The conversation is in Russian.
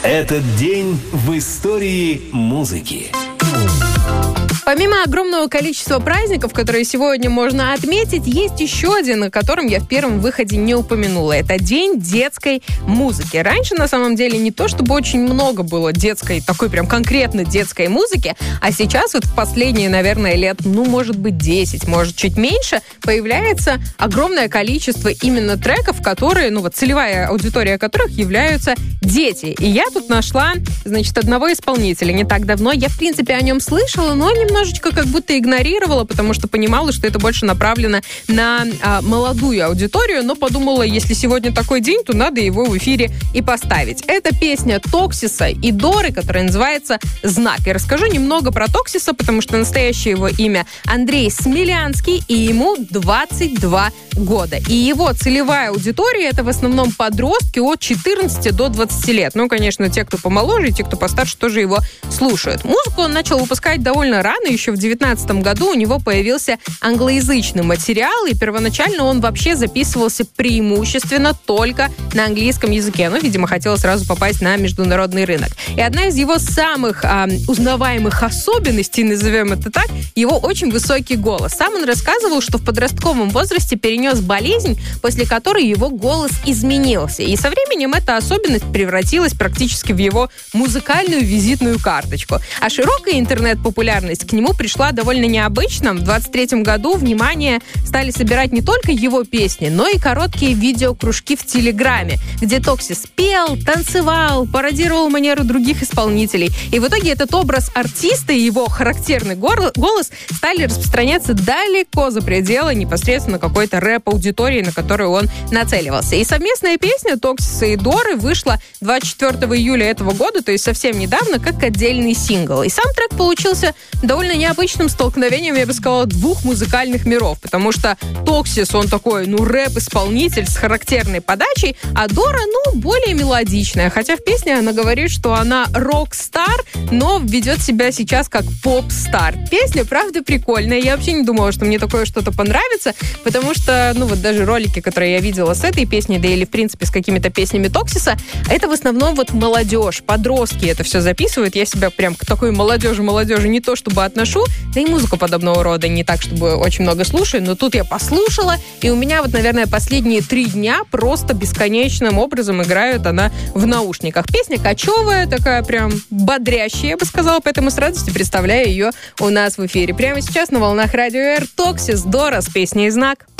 Этот день в истории музыки. Помимо огромного количества праздников, которые сегодня можно отметить, есть еще один, о котором я в первом выходе не упомянула. Это День детской музыки. Раньше, на самом деле, не то чтобы очень много было детской, такой прям конкретно детской музыки, а сейчас вот в последние, наверное, лет, может быть, 10, может, чуть меньше, появляется огромное количество именно треков, которые, целевая аудитория которых являются дети. И я тут нашла, одного исполнителя не так давно. Я, в принципе, о нем слышала, но немножечко как будто игнорировала, потому что понимала, что это больше направлено на молодую аудиторию, но подумала, если сегодня такой день, то надо его в эфире и поставить. Это песня Токсиса и Доры, которая называется «Знак». И расскажу немного про Токсиса, потому что настоящее его имя Андрей Смелянский, и ему 22 года. И его целевая аудитория — это в основном подростки от 14 до 20 лет. Конечно, те, кто помоложе, и те, кто постарше, тоже его слушают. Музыку он начал выпускать довольно рано, еще в 2019 году у него появился англоязычный материал, и первоначально он вообще записывался преимущественно только на английском языке. Видимо, хотел сразу попасть на международный рынок. И одна из его самых узнаваемых особенностей, назовем это так, его очень высокий голос. Сам он рассказывал, что в подростковом возрасте перенес болезнь, после которой его голос изменился. И со временем эта особенность превратилась практически в его музыкальную визитную карточку. А широкая интернет-популярность к нему пришла довольно необычно. В 23-м году внимание стали собирать не только его песни, но и короткие видеокружки в Телеграме, где Токсис пел, танцевал, пародировал манеру других исполнителей. И в итоге этот образ артиста и его характерный голос стали распространяться далеко за пределы непосредственно какой-то рэп-аудитории, на которую он нацеливался. И совместная песня Токсиса и Доры вышла 24 июля этого года, то есть совсем недавно, как отдельный сингл. И сам трек получился довольно необычным столкновением, я бы сказала, двух музыкальных миров, потому что Токсис, он такой, рэп-исполнитель с характерной подачей, а Дора, более мелодичная, хотя в песне она говорит, что она рок-стар, но ведет себя сейчас как поп-стар. Песня, правда, прикольная, я вообще не думала, что мне такое что-то понравится, потому что, даже ролики, которые я видела с этой песней, да или, в принципе, с какими-то песнями Токсиса, это в основном молодежь, подростки это все записывают, я себя прям к такой молодежи не то чтобы отношу, да и музыку подобного рода не так, чтобы очень много слушаю, но тут я послушала, и у меня наверное, последние 3 дня просто бесконечным образом играет она в наушниках. Песня кочевая, такая прям бодрящая, я бы сказала, поэтому с радостью представляю ее у нас в эфире. Прямо сейчас на волнах Радио Р Токсис, Дора с песней «Знак».